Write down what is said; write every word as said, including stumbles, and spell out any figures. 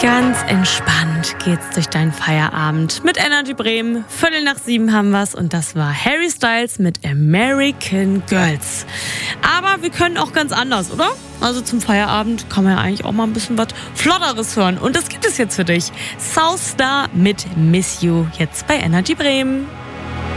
Ganz entspannt geht's durch deinen Feierabend mit Energy Bremen. Viertel nach sieben haben wir's und das war Harry Styles mit American Girls. Aber wir können auch ganz anders, oder? Also zum Feierabend kann man ja eigentlich auch mal ein bisschen was Flotteres hören. Und das gibt es jetzt für dich. Southstar mit Miss You, jetzt bei Energy Bremen.